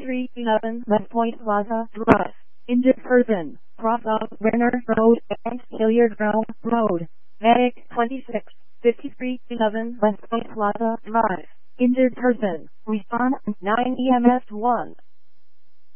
5311 West Point Plaza Drive. Injured person, cross of Werner Road and Hilliard Brown Road. Medic 265311 West Point Plaza Drive. Injured person, respond 9 EMS 1.